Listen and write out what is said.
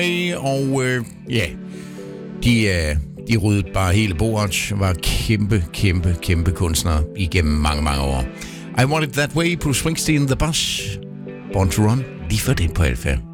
Og de ryddede bare hele bordet, var kæmpe kunstnere igennem mange år. I Want It That Way, Bruce Springsteen, The Bus, Born to Run, lige for det på Alfa.